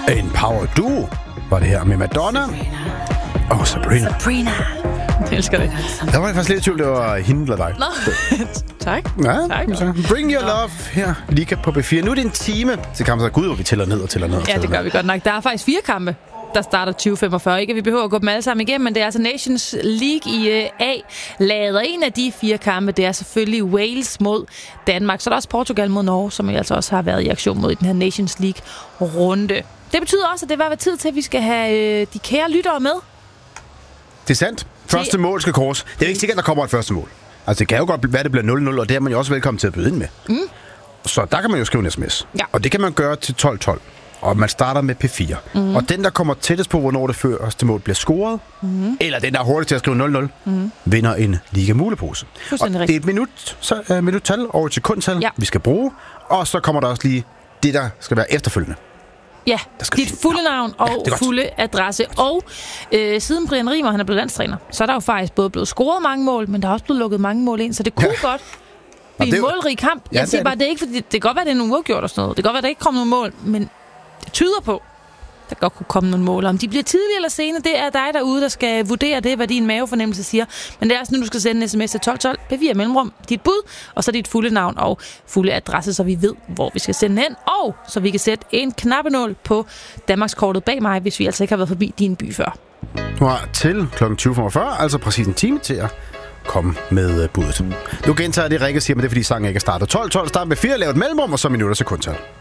En power duo var det her med Madonna og Sabrina. Jeg elsker det. Der var jeg faktisk lidt i tvivl, det var hende eller dig. Nå, tak. Ja, tak. Bring Your Love her, Liga på B4. Nu er det en time til kampen, så gud, hvor vi tæller ned og tæller ned. Ja, det gør vi godt nok. Der er faktisk 4 kampe, der starter 2045. Ikke at vi behøver at gå dem alle sammen igennem, men det er altså Nations League i A-laget. Og en af de 4 kampe, det er selvfølgelig Wales mod Danmark. Så er der også Portugal mod Norge, som vi altså også har været i aktion mod i den her Nations League-runde. Det betyder også, at det var tid til, at vi skal have de kære lyttere med. Det er sandt. Første mål skal kors. Det er ikke sikkert, at der kommer et første mål. Altså, det kan jo godt være, det bliver 0-0, og det er man jo også velkommen til at byde ind med. Så der kan man jo skrive en sms. Ja. Og det kan man gøre til 12-12. Og man starter med P4. Og den, der kommer tættest på, hvornår det første mål bliver scoret, eller den, der er hurtigt til at skrive 0-0, vinder en Liga-mulepose. Og det er et minuttal og et sekundtal, vi skal bruge. Og så kommer der også lige det, der skal være efterfølgende. Ja, dit fulde navn og fulde adresse. Og siden Brian Riemer, han er blevet landstræner, så er der jo faktisk både blevet scoret mange mål, men der er også blevet lukket mange mål ind, så det kunne godt blive en målrig kamp. Jeg siger bare, det er ikke, fordi det kan godt være, det er nogle uafgjort og sådan noget. Det kan godt være, der ikke kommer nogen mål, men det tyder på, der godt kunne komme nogle mål. Om de bliver tidlige eller sene, det er dig derude, der skal vurdere det, hvad din mavefornemmelse siger. Men det er altså nu, du skal sende en sms til 1212, P4 mellemrum, dit bud, og så dit fulde navn og fulde adresse, så vi ved, hvor vi skal sende hen. Og så vi kan sætte en knappenål på Danmarkskortet bag mig, hvis vi altså ikke har været forbi din by før. Du har til kl. 20.45, altså præcis en time til at komme med budet. Nu gentager det, Rikke siger, men det er fordi sangen ikke er startet. 12-12, start med 4, lavet mellemrum, og så minutter sekundtal.